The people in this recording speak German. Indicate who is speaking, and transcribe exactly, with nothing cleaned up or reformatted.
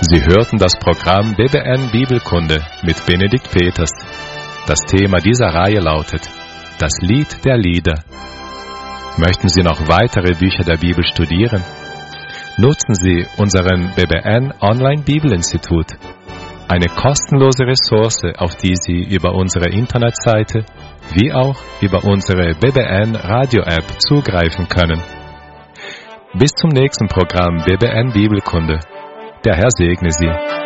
Speaker 1: Sie hörten das Programm B B N Bibelkunde mit Benedikt Peters. Das Thema dieser Reihe lautet Das Lied der Lieder. Möchten Sie noch weitere Bücher der Bibel studieren? Nutzen Sie unseren B B N Online Bibelinstitut, eine kostenlose Ressource, auf die Sie über unsere Internetseite wie auch über unsere B B N Radio App zugreifen können. Bis zum nächsten Programm B B N Bibelkunde. Der Herr segne Sie.